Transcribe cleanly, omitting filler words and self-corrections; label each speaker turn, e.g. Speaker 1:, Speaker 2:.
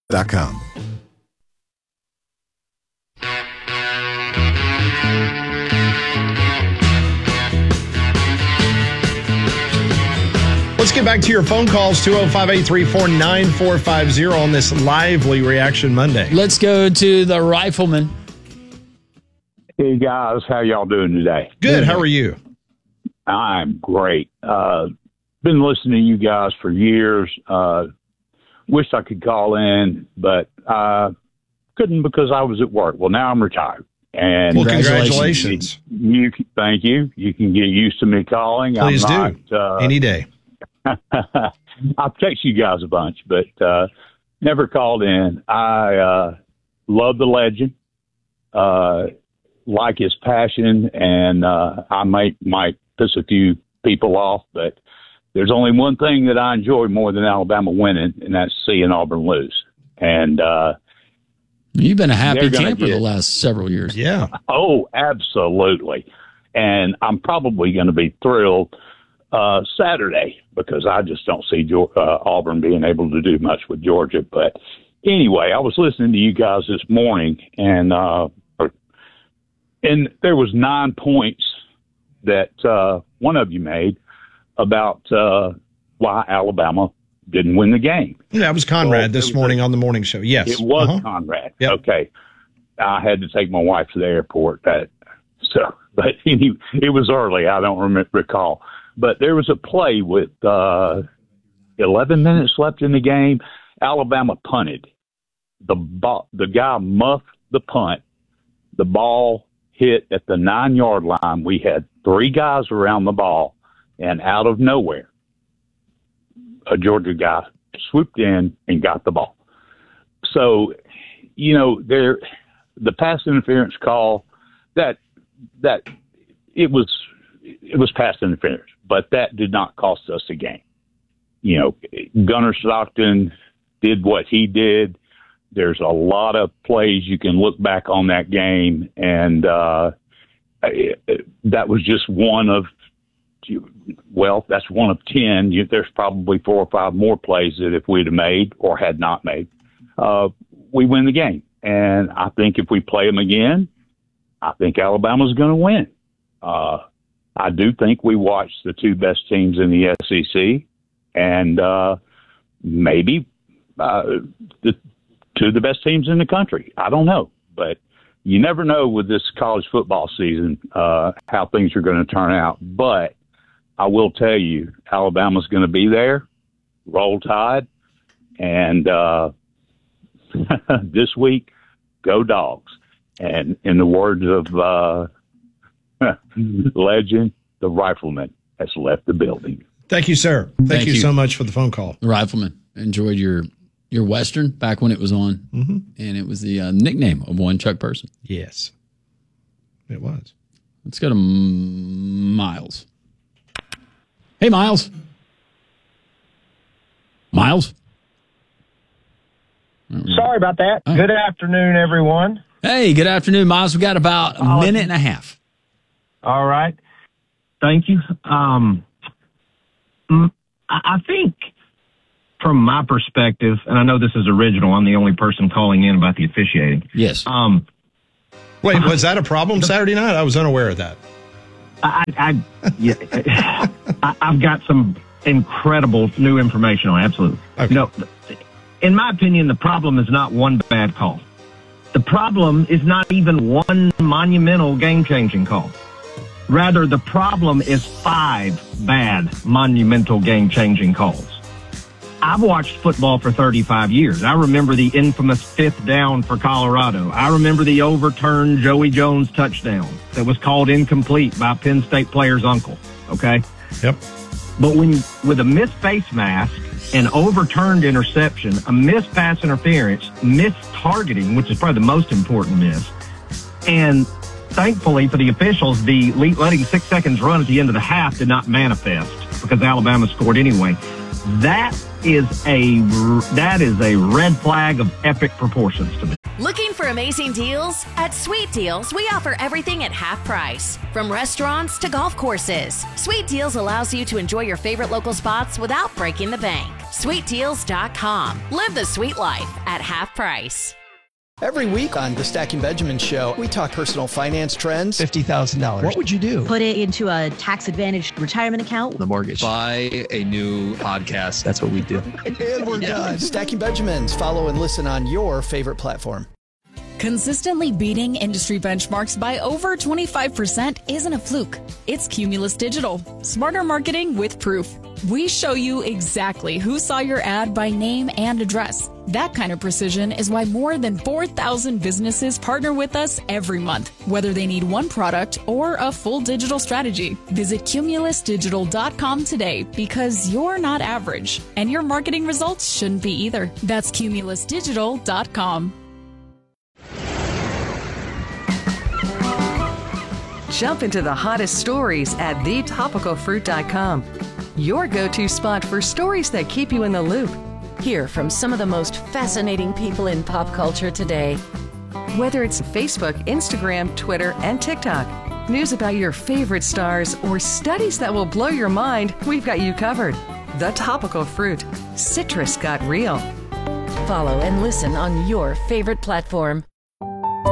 Speaker 1: Let's get back to your phone calls, 205-834-9450 on this Lively Reaction Monday.
Speaker 2: Let's go to the Rifleman.
Speaker 3: Hey, guys. How y'all doing today?
Speaker 1: Good. How are you?
Speaker 3: I'm great. Been listening to you guys for years. Wish I could call in, but couldn't because I was at work. Well, now I'm retired. And
Speaker 1: congratulations.
Speaker 3: Thank you. You can get used to me calling.
Speaker 1: Please do. Any day.
Speaker 3: I'll text you guys a bunch, but never called in. I love the legend, like his passion, and I might piss a few people off, but there's only one thing that I enjoy more than Alabama winning, and that's seeing Auburn lose. And
Speaker 2: you've been a happy camper the last several years.
Speaker 1: Yeah.
Speaker 3: Oh, absolutely. And I'm probably going to be thrilled Saturday because I just don't see Auburn being able to do much with Georgia. But anyway, I was listening to you guys this morning, and there was 9 points that one of you made about why Alabama didn't win the game.
Speaker 1: Yeah, it was Conrad this morning on the morning show. Yes.
Speaker 3: It was Conrad. Yep. Okay. I had to take my wife to the airport. But it was early. I don't recall. But there was a play with 11 minutes left in the game. Alabama punted. The guy muffed the punt. The ball hit at the 9-yard line. We had 3 guys around the ball, and out of nowhere, a Georgia guy swooped in and got the ball. So, the pass interference call, that it was pass interference, but that did not cost us a game. Gunnar Stockton did what he did. There's a lot of plays you can look back on that game, and that was just one of, that's one of 10. There's probably 4 or 5 more plays that if we'd have made or had not made, we win the game. And I think if we play them again, I think Alabama's going to win. I do think we watched the 2 best teams in the SEC, and maybe the 2 of the best teams in the country. I don't know, but you never know with this college football season how things are going to turn out. But I will tell you, Alabama's going to be there, Roll Tide, and this week, go Dogs. And in the words of legend, the Rifleman has left the building.
Speaker 1: Thank you, sir. Thank you so much for the phone call.
Speaker 2: Rifleman, enjoyed your Western back when it was on, and it was the nickname of one Chuck Person.
Speaker 1: Yes, it was.
Speaker 2: Let's go to Miles. Hey, Miles. Miles?
Speaker 4: Sorry about that. Oh. Good afternoon, everyone.
Speaker 2: Hey, good afternoon, Miles. We got about a minute and a half.
Speaker 4: All right. Thank you. I think from my perspective, and I know this is original, I'm the only person calling in about the officiating.
Speaker 2: Yes.
Speaker 1: Wait, was that a problem Saturday night? I was unaware of that.
Speaker 4: I've got some incredible new information on it. Absolutely.
Speaker 1: Okay.
Speaker 4: No, in my opinion, the problem is not one bad call. The problem is not even one monumental game-changing call. Rather, the problem is 5 bad monumental game-changing calls. I've watched football for 35 years. I remember the infamous 5th down for Colorado. I remember the overturned Joey Jones touchdown that was called incomplete by a Penn State player's uncle. Okay?
Speaker 1: Yep.
Speaker 4: But with a missed face mask, an overturned interception, a missed pass interference, missed targeting, which is probably the most important miss, and thankfully for the officials, the letting 6 seconds run at the end of the half did not manifest because Alabama scored anyway. That is a red flag of epic proportions to me.
Speaker 5: Looking for amazing deals? At Sweet Deals, we offer everything at half price. From restaurants to golf courses, Sweet Deals allows you to enjoy your favorite local spots without breaking the bank. SweetDeals.com. Live the sweet life at half price.
Speaker 6: Every week on the Stacking Benjamin Show, we talk personal finance trends.
Speaker 7: $50,000. What would you do?
Speaker 8: Put it into a tax-advantaged retirement account.
Speaker 7: The mortgage.
Speaker 9: Buy a new podcast.
Speaker 7: That's what we do. And we're done.
Speaker 6: Stacking Benjamins. Follow and listen on your favorite platform.
Speaker 10: Consistently beating industry benchmarks by over 25% isn't a fluke. It's Cumulus Digital. Smarter marketing with proof. We show you exactly who saw your ad by name and address. That kind of precision is why more than 4,000 businesses partner with us every month, whether they need one product or a full digital strategy. Visit cumulusdigital.com today because you're not average, and your marketing results shouldn't be either. That's cumulusdigital.com.
Speaker 11: Jump into the hottest stories at thetopicalfruit.com. Your go-to spot for stories that keep you in the loop.
Speaker 12: Hear from some of the most fascinating people in pop culture today.
Speaker 11: Whether it's Facebook, Instagram, Twitter, and TikTok, news about your favorite stars, or studies that will blow your mind, we've got you covered. The Topical Fruit. Citrus got real.
Speaker 12: Follow and listen on your favorite platform.